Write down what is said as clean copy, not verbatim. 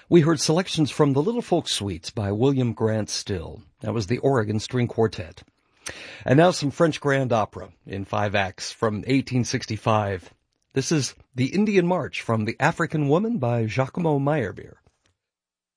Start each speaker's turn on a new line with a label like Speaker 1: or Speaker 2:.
Speaker 1: We heard selections from the Little Folk Suites by William Grant Still. That was the Oregon String Quartet. And now some French grand opera in 5 acts from 1865. This is The Indian March from The African Woman by Giacomo Meyerbeer.